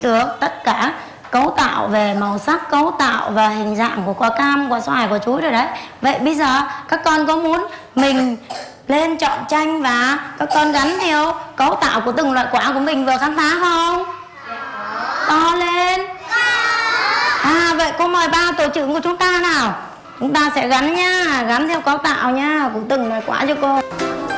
được tất cả cấu tạo về màu sắc, cấu tạo và hình dạng của quả cam, quả xoài, quả chuối rồi đấy. Vậy bây giờ các con có muốn mình lên chọn tranh và các con gắn theo cấu tạo của từng loại quả của mình vừa khám phá không? To lên. Vậy cô mời ba tổ trưởng của chúng ta nào. Chúng ta sẽ gắn nha, gắn theo cấu tạo nha của từng loại quả cho cô.